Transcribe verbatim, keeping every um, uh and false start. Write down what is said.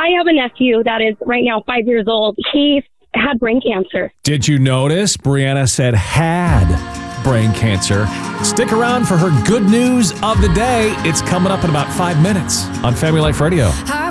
I have a nephew that is right now five years old. He had brain cancer. Did you notice? Brianna said had brain cancer. Stick around for her good news of the day. It's coming up in about five minutes on Family Life Radio.